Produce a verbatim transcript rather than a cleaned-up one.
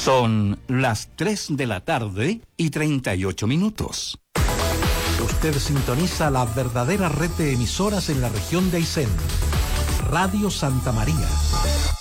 Son las tres de la tarde y treinta y ocho minutos. Usted sintoniza la verdadera red de emisoras en la región de Aysén. Radio Santa María.